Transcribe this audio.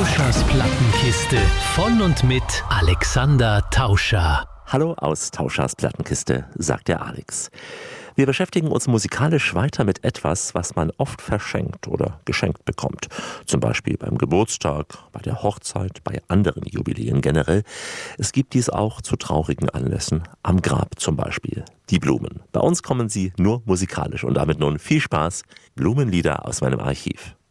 Tauschers Plattenkiste von und mit Alexander Tauscher. Hallo aus Tauschers Plattenkiste, sagt der Alex. Wir beschäftigen uns musikalisch weiter mit etwas, was man oft verschenkt oder geschenkt bekommt. Zum Beispiel beim Geburtstag, bei der Hochzeit, bei anderen Jubiläen generell. Es gibt dies auch zu traurigen Anlässen, am Grab zum Beispiel. Die Blumen. Bei uns kommen sie nur musikalisch und damit nun viel Spaß. Blumenlieder aus meinem Archiv.